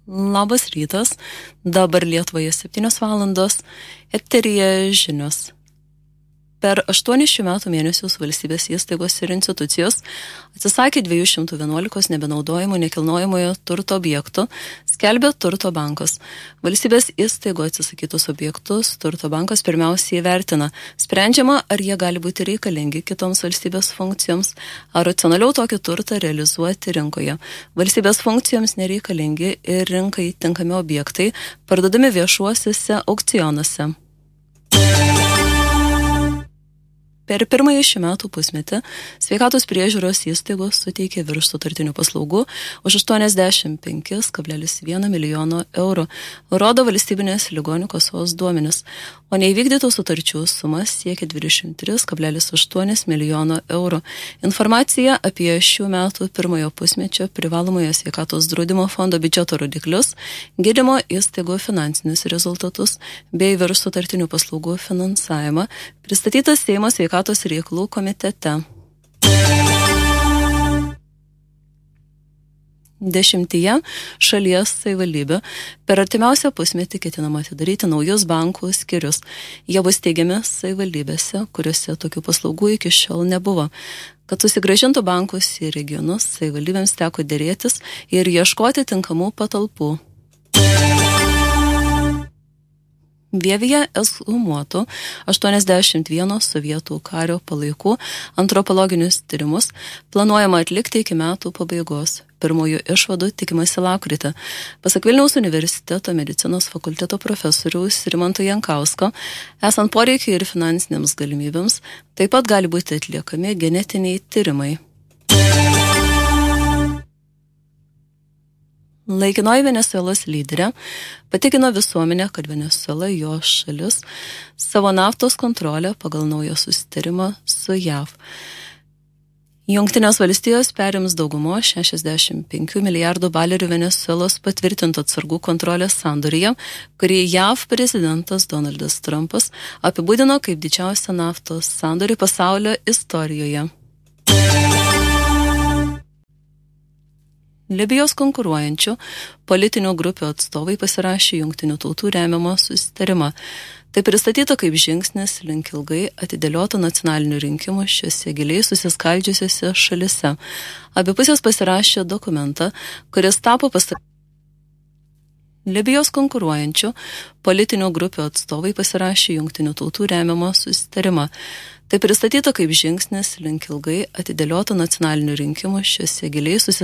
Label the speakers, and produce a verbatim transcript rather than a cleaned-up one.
Speaker 1: Labas rytas, dabar Lietuvoje septynios valandos, eteryje žinios. Per aštuonis šių metų mėnesius valstybės įstaigos ir institucijos atsisakė dviejų šimtų vienuolikos nebenaudojimo nekilnojamojo turto objektų, skelbė Turto bankas. Valstybės įstaigo atsisakytus objektus Turto bankas pirmiausiai įvertina, sprendžiama, ar jie gali būti reikalingi kitoms valstybės funkcijoms, ar racionaliau tokį turtą realizuoti rinkoje. Valstybės funkcijoms nereikalingi ir rinkai tinkami objektai parduodami viešuosiuose aukcionuose. Per pirmąjį šių metų pusmetį sveikatos priežiūros įstaigos suteikė virš sutartinių paslaugų už aštuoniasdešimt penkis kablelis vienas milijono eurų, rodo valstybinės ligonių kasos duomenis, o neįvykdytų sutarčių sumas siekia dvidešimt tris kablelis aštuoni milijono eurų. Informacija apie šių metų pirmojo pusmečio privalomojo sveikatos draudimo fondo biudžeto rodiklius, gydymo įstaigų finansinius rezultatus bei virš sutartinių paslaugų finansavimą pristatytas Seimo sveikatos reikalų komitete. Dešimtyje šalies savivaldybių per artimiausią pusmetį ketinama atidaryti naujus bankų skyrius. Jie bus teigiami savivaldybėse, kuriuose tokių paslaugų iki šiol nebuvo. Kad susigrąžintų bankus į regionus, savivaldybėms teko dėrėtis ir ieškoti tinkamų patalpų. Vievyje ekshumuotų aštuoniasdešimt vieno sovietų kario palaikų antropologinius tyrimus planuojama atlikti iki metų pabaigos. Pirmųjų išvadų tikimasi lapkritį. Pasak Vilniaus universiteto medicinos fakulteto profesoriaus Rimanto Jankausko, esant poreikiai ir finansinėms galimybėms, taip pat gali būti atliekami genetiniai tyrimai. Laikinoji Venesuelos lyderė patikino visuomenę, kad Venesuela, jo šalis, savo naftos kontrolę pagal naują susitarimą su J A V. Jungtinės valstijos perims daugumo šešiasdešimt penkių milijardų dolerių Venesuelos patvirtintų atsargų kontrolės sandoryje, kurį J A V prezidentas Donaldas Trumpas apibūdino kaip didžiausią naftos sandorį pasaulio istorijoje. Libijos konkuruojančių politinių grupių atstovai pasirašė Jungtinių tautų remiamą susitarimą. Tai pristatyta kaip žingsnis link ilgai atidėlioto nacionalinių rinkimų šiose giliai susiskaldžiusiose šalise. Abi pusės pasirašė dokumentą, kuris tapo pasak... Libijos konkuruojančių politinių grupių atstovai pasirašė Jungtinių tautų remiamą susitarimą. Tai pristatyta kaip žingsnis link ilgai atidėlioto nacionalinių rinkimų šiose giliai susiskaldžiusiose